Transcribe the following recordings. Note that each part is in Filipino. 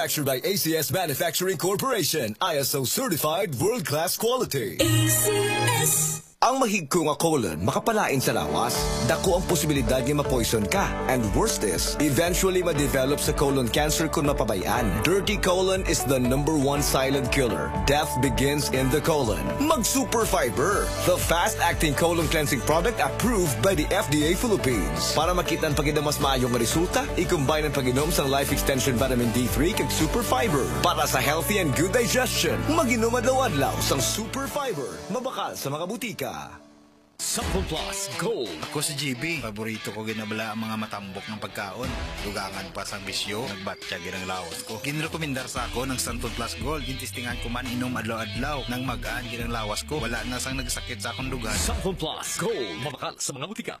Manufactured by ACS Manufacturing Corporation, ISO certified world-class quality. ACS. Ang mahigko nga colon makapalain sa lawas. Dako ang posibilidad nga ma-poison ka. And worst is, eventually ma-develop sa colon cancer kung mapabayaan. Dirty colon is the #1 silent killer. Death begins in the colon. Mag-Super Fiber, the fast-acting colon cleansing product approved by the FDA Philippines. Para makita ang paginamas maayong resulta, i-combine ang pag-inom sa Life Extension Vitamin D3 kag Super Fiber. Para sa healthy and good digestion, mag-inom adlaw-adlaw sang Super Fiber. Mabakal sa mga butika. 10 Plus Gold. Ako si GB. Paborito ko ginabala ang mga matambok ng pagkaon. Dugangan pa sang bisyo, nagbatya ginang lawas ko. Ginrekomendar sa ako ng 10 Plus Gold. Intistingan ko man inom adlaw-adlaw nang magaan ginang lawas ko. Wala na sang nagsakit sa akong dugan. 10 Plus Gold. Mabakal sa mga butika.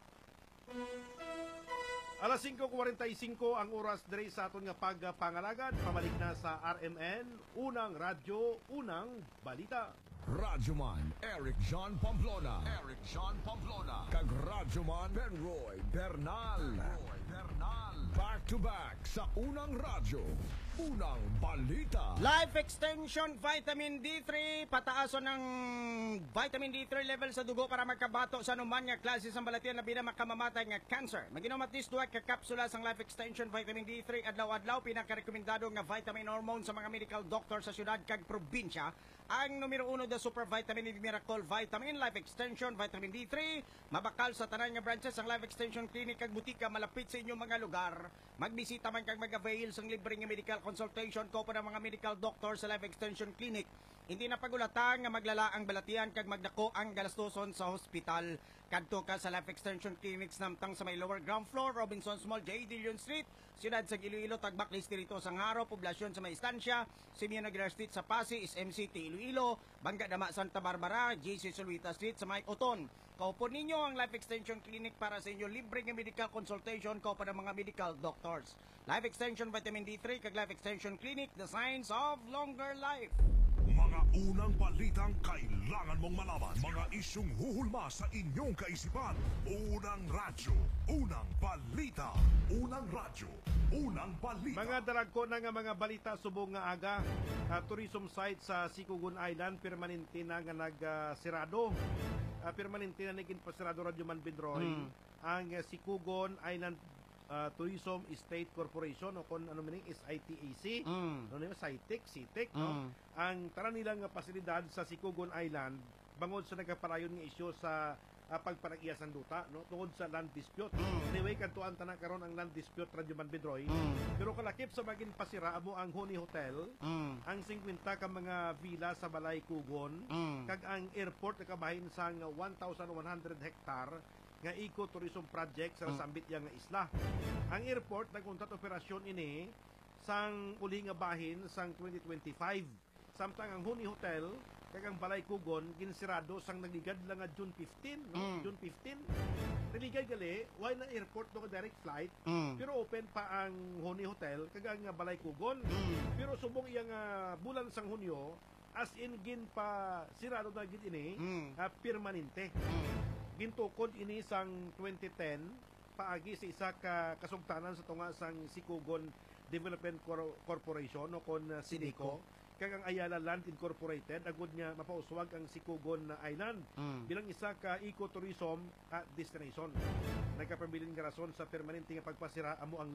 Alas 5:45 ang oras diri sa aton nga pagpangalagan. Pamalik na sa RMN, Unang Radyo, Unang Balita. Radyoman Eric John Pamplona. Kag Radyoman Benroy Bernal. Back to back sa Unang Radyo, Unang Balita. Life Extension Vitamin D3. Pataason ng Vitamin D3 level sa dugo para magkabato sa anuman nga klase sa balatian na binamakamatay nga cancer. Maginom at least 2 ka kapsula sang Life Extension Vitamin D3 adlaw-adlaw. Pinakarekomendado nga vitamin hormone sa mga medical doctor sa syudad kag probinsya. Ang numero 1 the Super Vitamin Miracle Vitamin Life Extension Vitamin D3. Mabakal sa tanan nga branches ang Life Extension Clinic kag butika malapit sa inyong mga lugar. Magbisita man kag mag-avail sang libre nga medical consultation ko pa ng mga medical doctor sa Life Extension Clinic. Hindi na pagulatan nga maglala ang balatian kag magdako ang galastoson sa hospital. Kadto ka sa Life Extension Clinics namtang sa may lower ground floor, Robinsons Mall, J. Dillon Street, Siyudad sa Iloilo, Tagbak, Distrito Sangharo, Poblasyon sa may Estancia, Simeon Aguilar Street sa Pasig, SMCT Iloilo, Bangga Dama, Santa Barbara, JC Suluita Street sa may Oton. Kaupon ninyo ang Life Extension Clinic para sa inyo libre nga medical consultation kaupan ng mga medical doctors. Life Extension Vitamin D3 kag Life Extension Clinic, the signs of longer life. Mga unang balitang kailangan mong malaman. Mga isyung huhulma sa inyong kaisipan. Unang Radyo, Unang Balita. Unang Radyo, Unang Balita. Mga dalagko na nga mga balita subong nga aga. Tourism site sa Sikugun Island permanente na nga nagsirado. Permanente na naging pasirado Radyoman Bidroy. Ang Sikugun Island Tourism Estate Corporation o kung ano maning SITAC, ano nila SITEC, no? Ang tanan nilang pasilidad sa Sikugun Island bangod sa nagaparayon nga isyu sa pagpanagiya sa duta, no, tungod sa land dispute. Anyway, kantuan tanan karon ang land dispute Radyoman Bidroy. Pero kalakip sa maging pasira amo ang Honey Hotel, ang 50 ka mga villa sa Balay Kugon, kag ang airport na kabahin sa 1,100 hektar nga eco-tourism project sa Sambit yang nga isla. Ang airport nagkuntat operasyon ini sang uli nga bahin sang 2025. Samtang ang Honey Hotel kag ang Balay Kugon ginsirado sang nagligad lang nga June 15, no? June 15. Naligay gali, why na airport no direct flight, pero open pa ang Honey Hotel kag ang Balay Kugon. Pero subong iyang bulan sang Hunyo, as in gin pa sirado na gid ini, permanente. Gintukod ini sang 2010 paagi sa isa ka kasugtanan sa tunga sang Sikugon Development Corporation o kon Sidico kag ang Ayala Land Incorporated agud nga mapauswag ang Sikugon Island bilang isa ka ecotourism destination. Nagkapabilin nga rason sa permanente nga pagpasira amo ang